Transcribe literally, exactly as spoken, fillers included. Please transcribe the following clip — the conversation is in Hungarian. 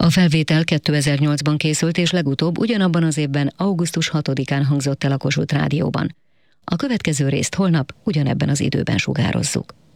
A felvétel kétezer-nyolcban készült, és legutóbb ugyanabban az évben augusztus hatodikán hangzott el a Kossuth Rádióban. A következő részt holnap ugyanebben az időben sugározzuk.